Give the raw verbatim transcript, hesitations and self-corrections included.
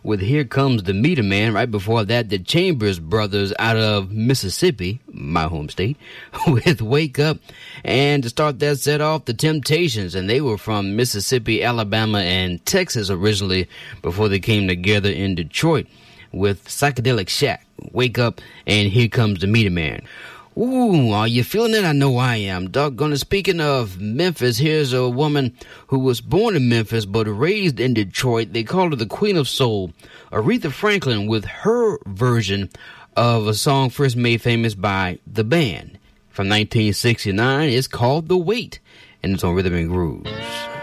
with Here Comes the Meter Man. Right before that, the Chambers Brothers out of Mississippi, my home state, with Wake Up. And to start that set off, the Temptations, and they were from Mississippi, Alabama, and Texas originally before they came together in Detroit with Psychedelic Shack, Wake Up, and Here Comes the Meter Man. Ooh, are you feeling it? I know I am. Doggone. Speaking of Memphis, here's a woman who was born in Memphis but raised in Detroit. They call her the Queen of Soul, Aretha Franklin, with her version of a song first made famous by The Band from nineteen sixty-nine. It's called The Wait, and it's on Rhythm and Grooves.